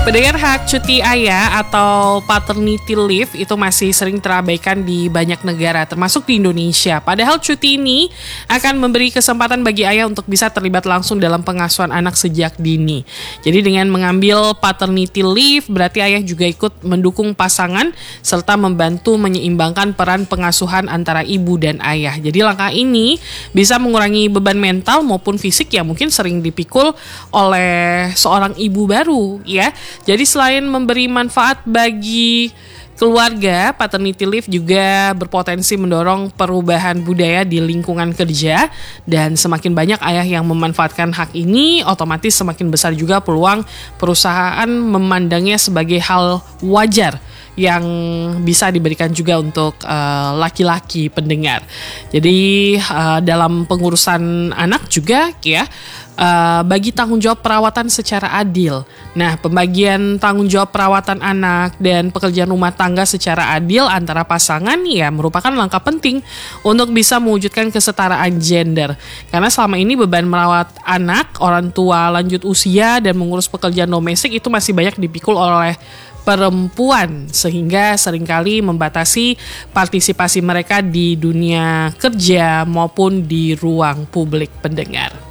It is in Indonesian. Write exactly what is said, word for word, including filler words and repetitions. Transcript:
Pendengar, hak cuti ayah atau paternity leave itu masih sering terabaikan di banyak negara, termasuk di Indonesia. Padahal cuti ini akan memberi kesempatan bagi ayah untuk bisa terlibat langsung dalam pengasuhan anak sejak dini. Jadi dengan mengambil paternity leave, berarti ayah juga ikut mendukung pasangan serta membantu menyeimbangkan peran pengasuhan antara ibu dan ayah. Jadi langkah ini bisa mengurangi beban mental maupun fisik yang mungkin sering dipikul oleh seorang ibu baru, ya. Jadi selain memberi manfaat bagi keluarga, paternity leave juga berpotensi mendorong perubahan budaya di lingkungan kerja, dan semakin banyak ayah yang memanfaatkan hak ini, otomatis semakin besar juga peluang perusahaan memandangnya sebagai hal wajar yang bisa diberikan juga untuk uh, laki-laki pendengar. Jadi uh, dalam pengurusan anak juga ya, uh, bagi tanggung jawab perawatan secara adil. Nah, pembagian tanggung jawab perawatan anak dan pekerjaan rumah tangga secara adil antara pasangan ya merupakan langkah penting untuk bisa mewujudkan kesetaraan gender. Karena selama ini beban merawat anak, orang tua lanjut usia dan mengurus pekerjaan domestik itu masih banyak dipikul oleh perempuan, sehingga seringkali membatasi partisipasi mereka di dunia kerja maupun di ruang publik, pendengar.